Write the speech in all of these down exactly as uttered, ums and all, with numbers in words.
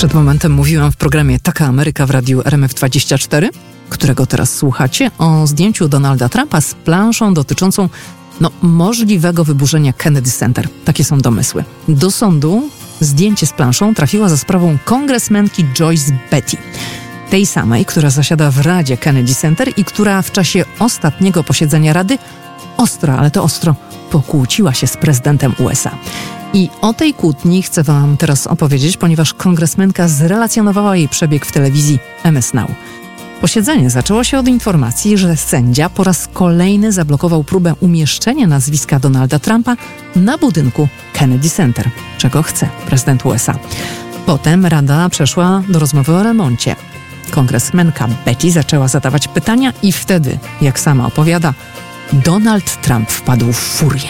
Przed momentem mówiłam w programie Taka Ameryka w radiu R M F dwadzieścia cztery, którego teraz słuchacie, o zdjęciu Donalda Trumpa z planszą dotyczącą no, możliwego wyburzenia Kennedy Center. Takie są domysły. Do sądu zdjęcie z planszą trafiło za sprawą kongresmenki Joyce Beatty. Tej samej, która zasiada w Radzie Kennedy Center i która w czasie ostatniego posiedzenia Rady ostro, ale to ostro, pokłóciła się z prezydentem U S A. I o tej kłótni chcę wam teraz opowiedzieć, ponieważ kongresmenka zrelacjonowała jej przebieg w telewizji M S Now. Posiedzenie zaczęło się od informacji, że sędzia po raz kolejny zablokował próbę umieszczenia nazwiska Donalda Trumpa na budynku Kennedy Center, czego chce prezydent U S A. Potem Rada przeszła do rozmowy o remoncie. Kongresmenka Beatty zaczęła zadawać pytania i wtedy, jak sama opowiada, Donald Trump wpadł w furię.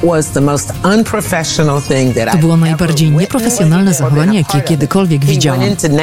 To było najbardziej nieprofesjonalne zachowanie, jakie kiedykolwiek widziałam.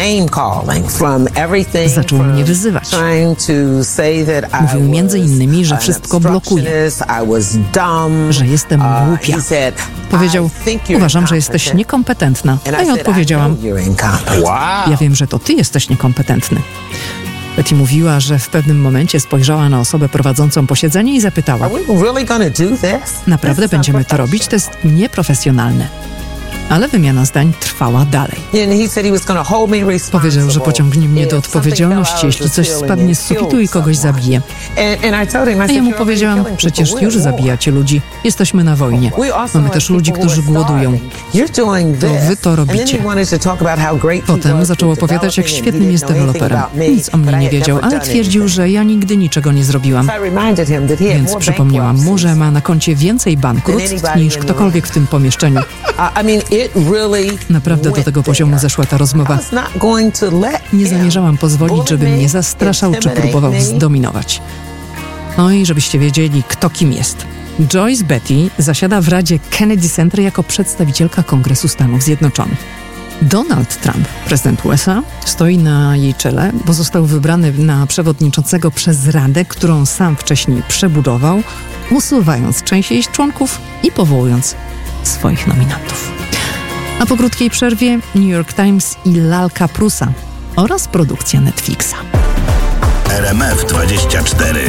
Zaczął mnie wyzywać. Mówił między innymi, że wszystko blokuje, że jestem głupia. Powiedział, uważam, że jesteś niekompetentna. A ja odpowiedziałam, ja wiem, że to ty jesteś niekompetentny. Betty mówiła, że w pewnym momencie spojrzała na osobę prowadzącą posiedzenie i zapytała: naprawdę będziemy to robić? To jest nieprofesjonalne. Ale wymiana zdań trwała dalej. Powiedział, że pociągnie mnie do odpowiedzialności, jeśli coś spadnie z sufitu i kogoś zabije. A ja mu powiedziałam, przecież już zabijacie ludzi. Jesteśmy na wojnie. Mamy też ludzi, którzy głodują. To wy to robicie. Potem zaczął opowiadać, jak świetnym jest deweloperem. Nic o mnie nie wiedział, ale twierdził, że ja nigdy niczego nie zrobiłam. Więc przypomniałam mu, że ma na koncie więcej bankructw niż ktokolwiek w tym pomieszczeniu. Naprawdę do tego poziomu zeszła ta rozmowa. Nie zamierzałam pozwolić, żeby mnie zastraszał czy próbował zdominować. No i żebyście wiedzieli, kto kim jest. Joyce Beatty zasiada w Radzie Kennedy Center jako przedstawicielka Kongresu Stanów Zjednoczonych. Donald Trump, prezydent U S A, stoi na jej czele, bo został wybrany na przewodniczącego przez Radę, którą sam wcześniej przebudował, usuwając część jej członków i powołując swoich nominatów. A po krótkiej przerwie New York Times i lalka Prusa oraz produkcja Netflixa. R M F dwadzieścia cztery.